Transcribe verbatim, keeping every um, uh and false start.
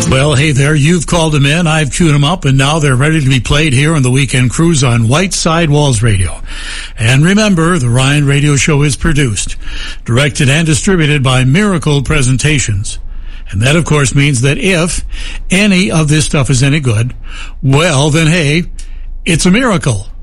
Well, hey there, you've called them in, I've queued them up, and now they're ready to be played here on the Weekend Cruise on White Side Walls Radio. And remember, the Ryan Radio Show is produced, directed and distributed by Miracle Presentations. And that, of course, means that if any of this stuff is any good, well, then, hey, it's a miracle.